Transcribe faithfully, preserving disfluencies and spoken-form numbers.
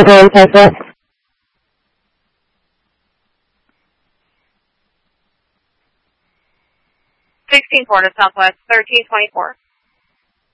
Grand Southwest. sixteen four to Southwest, thirteen twenty-four.